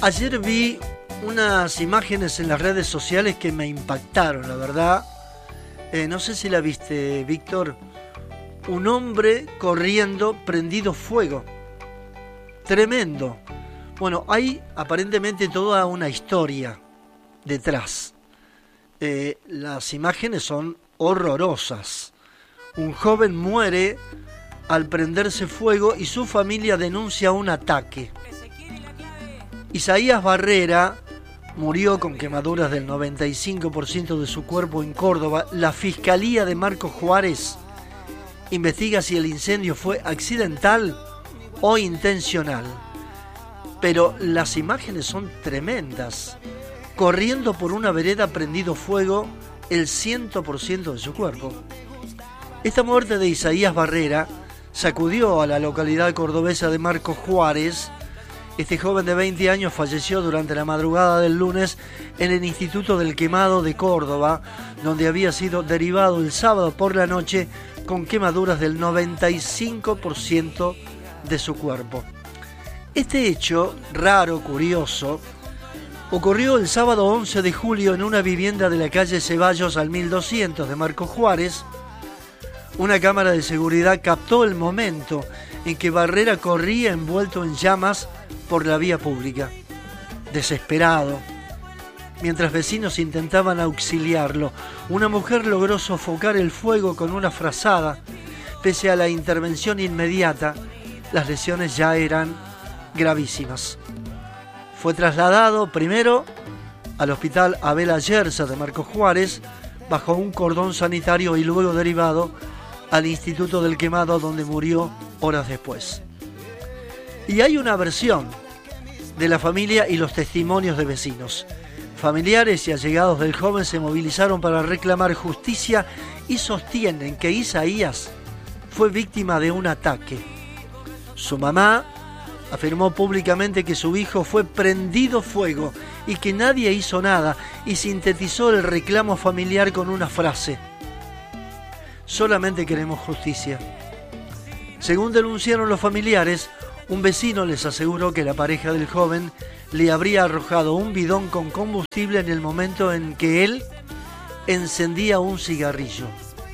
Ayer vi unas imágenes en las redes sociales que me impactaron, la verdad. No sé si la viste, Víctor. Un hombre corriendo, prendido fuego. Tremendo. Bueno, hay aparentemente toda una historia detrás. Las imágenes son horrorosas. Un joven muere al prenderse fuego y su familia denuncia un ataque. Isaías Barrera murió con quemaduras del 95% de su cuerpo en Córdoba. La Fiscalía de Marcos Juárez investiga si el incendio fue accidental o intencional. Pero las imágenes son tremendas. Corriendo por una vereda prendido fuego el 100% de su cuerpo. Esta muerte de Isaías Barrera sacudió a la localidad cordobesa de Marcos Juárez. Este joven de 20 años falleció durante la madrugada del lunes en el Instituto del Quemado de Córdoba, donde había sido derivado el sábado por la noche con quemaduras del 95% de su cuerpo. Este hecho, raro, curioso, ocurrió el sábado 11 de julio en una vivienda de la calle Ceballos al 1200 de Marcos Juárez. Una cámara de seguridad captó el momento en que Barrera corría envuelto en llamas por la vía pública, desesperado. Mientras vecinos intentaban auxiliarlo, una mujer logró sofocar el fuego con una frazada. Pese a la intervención inmediata, las lesiones ya eran gravísimas. Fue trasladado primero al hospital Abel Ayerza de Marcos Juárez bajo un cordón sanitario y luego derivado al Instituto del Quemado, donde murió horas después. Y hay una versión de la familia y los testimonios de vecinos. Familiares y allegados del joven se movilizaron para reclamar justicia y sostienen que Isaías fue víctima de un ataque. Su mamá afirmó públicamente que su hijo fue prendido fuego y que nadie hizo nada, y sintetizó el reclamo familiar con una frase: solamente queremos justicia. Según denunciaron los familiares, un vecino les aseguró que la pareja del joven le habría arrojado un bidón con combustible en el momento en que él encendía un cigarrillo.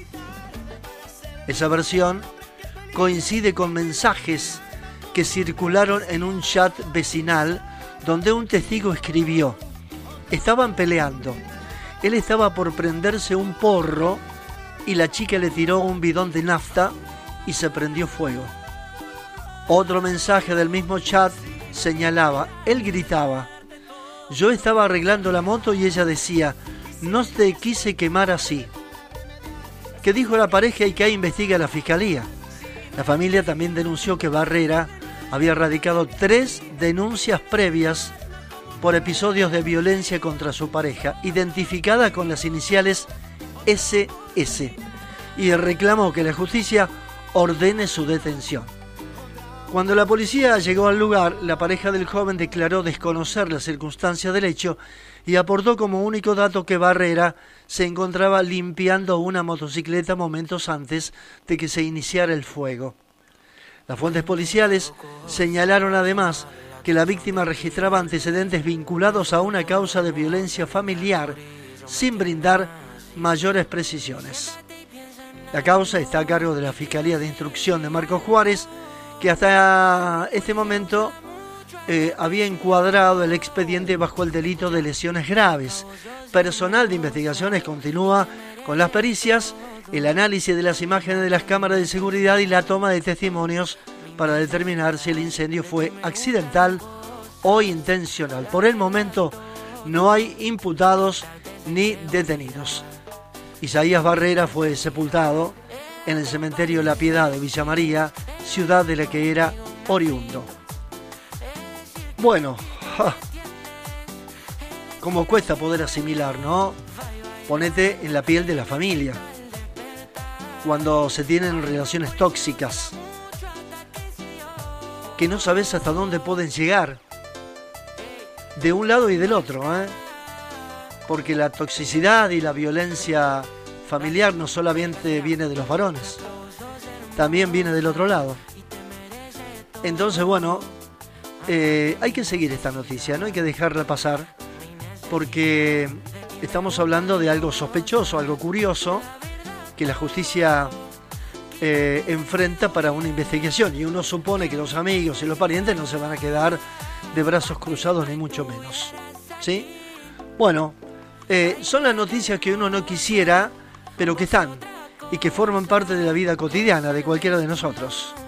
Esa versión coincide con mensajes que circularon en un chat vecinal donde un testigo escribió: estaban peleando, él estaba por prenderse un porro y la chica le tiró un bidón de nafta y se prendió fuego. Otro mensaje del mismo chat señalaba: él gritaba, yo estaba arreglando la moto y ella decía, no te quise quemar así. ¿Qué dijo la pareja y qué investiga la fiscalía? La familia también denunció que Barrera había radicado 3 denuncias previas por episodios de violencia contra su pareja, identificada con las iniciales SS, y reclamó que la justicia ordene su detención. Cuando la policía llegó al lugar, la pareja del joven declaró desconocer las circunstancias del hecho y aportó como único dato que Barrera se encontraba limpiando una motocicleta momentos antes de que se iniciara el fuego. Las fuentes policiales señalaron además que la víctima registraba antecedentes vinculados a una causa de violencia familiar, sin brindar mayores precisiones. La causa está a cargo de la Fiscalía de Instrucción de Marcos Juárez, que hasta este momento había encuadrado el expediente bajo el delito de lesiones graves. Personal de investigaciones continúa con las pericias, el análisis de las imágenes de las cámaras de seguridad y la toma de testimonios para determinar si el incendio fue accidental o intencional. Por el momento no hay imputados ni detenidos. Isaías Barrera fue sepultado en el cementerio La Piedad de Villa María, ciudad de la que era oriundo. Bueno, como cuesta poder asimilar, ¿no? Ponete en la piel de la familia. Cuando se tienen relaciones tóxicas, que no sabes hasta dónde pueden llegar, de un lado y del otro, porque la toxicidad y la violencia familiar no solamente viene de los varones, también viene del otro lado. Entonces, bueno, hay que seguir esta noticia, no hay que dejarla pasar, porque estamos hablando de algo sospechoso, algo curioso, que la justicia enfrenta para una investigación, y uno supone que los amigos y los parientes no se van a quedar de brazos cruzados, ni mucho menos, ¿sí? Bueno, son las noticias que uno no quisiera, pero que están y que forman parte de la vida cotidiana de cualquiera de nosotros.